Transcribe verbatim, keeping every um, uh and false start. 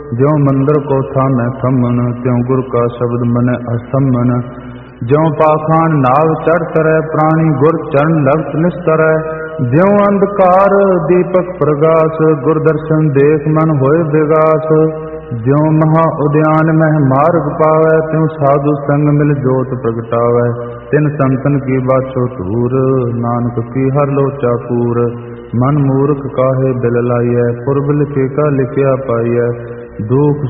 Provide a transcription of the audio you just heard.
ज्यों मंदिर को था मैं खमन, त्यों गुर का शब्द मन असमन। ज्यों पाखान नाव चढ़ करे, प्राणी गुर चरण लवत निस्तरै। ज्यों अंधकार दीपक प्रगास, गुर दर्शन देख मन होए विगास। ज्यों महा उद्यान मह मार्ग पावै, त्यों साधु संग मिल जोत प्रगटावै। तिन संतन की बाछो धूर, नानक की हर लोचा पूर। मन मूर्ख काहे बिल लाइयै, पुरब लिखे का लिखिया पाइयै। दुख